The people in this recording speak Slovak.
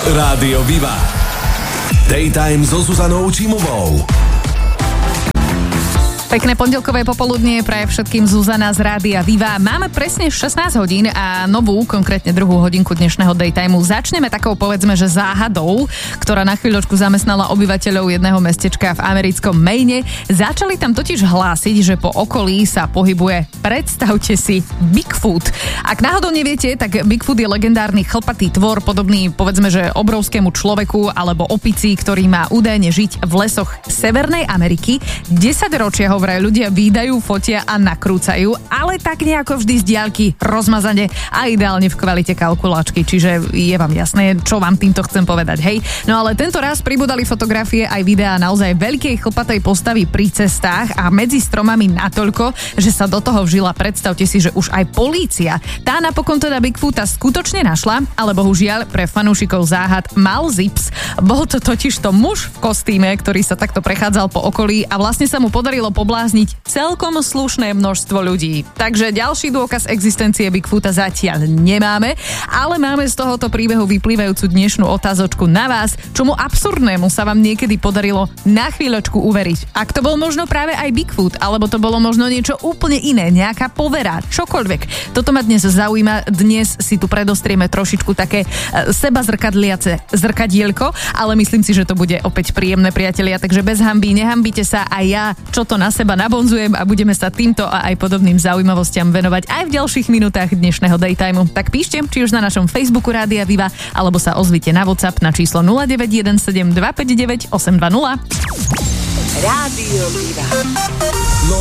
Rádio Viva. Daytime so Zuzanou Čímovou. Pekné pondelkové popoludnie praje všetkým Zuzana z Rádia Viva. Máme presne 16 hodín a novú, konkrétne druhú hodinku dnešného daytimeu. Začneme takou, povedzme, že záhadou, ktorá na chvíľočku zamestnala obyvateľov jedného mestečka v americkom Maine. Začali tam totiž hlásiť, že po okolí sa pohybuje, predstavte si, Bigfoot. Ak náhodou neviete, tak Bigfoot je legendárny chlpatý tvor, podobný, povedzme, že obrovskému človeku alebo opici, ktorý má údajne žiť v lesoch Severnej Ameriky. 10 ročia vraj ľudia vídajú, fotia a nakrúcajú, ale tak nejako vždy z diaľky, rozmazane a ideálne v kvalite kalkulačky, čiže je vám jasné, čo vám týmto chcem povedať, hej. No ale tento raz pribudali fotografie aj videá naozaj veľkej chlpatej postavy pri cestách a medzi stromami natoľko, že sa do toho vžila, predstavte si, že už aj polícia. Tá napokon teda Bigfoota skutočne našla, ale bohužiaľ pre fanúšikov záhad mal zips. Bol to totižto muž v kostýme, ktorý sa takto prechádzal po okolí a vlastne sa mu podarilo poblázniť celkom slušné množstvo ľudí. Takže ďalší dôkaz existencie Bigfoota zatiaľ nemáme, ale máme z tohoto príbehu vyplývajúcu dnešnú otázočku na vás, čomu absurdnému sa vám niekedy podarilo na chvíľočku uveriť. Ak to bol možno práve aj Bigfoot, alebo to bolo možno niečo úplne iné, nejaká povera, čokoľvek. Toto ma dnes zaujíma, dnes si tu predostrieme trošičku také seba zrkadliace zrkadielko, ale myslím si, že to bude opäť príjemné, priatelia, takže bez hanby, nehambite sa a ja, čo to na seba nabonzujem a budeme sa týmto a aj podobným zaujímavostiam venovať aj v ďalších minútach dnešného daytimeu. Tak píšte, či už na našom Facebooku Rádia Viva, alebo sa ozvite na WhatsApp na číslo 0917 259 820. Rádio Viva.